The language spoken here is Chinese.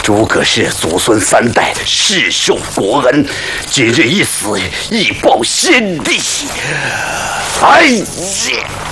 诸葛氏祖孙3代世受国恩，今日一死，以报先帝。哎呀！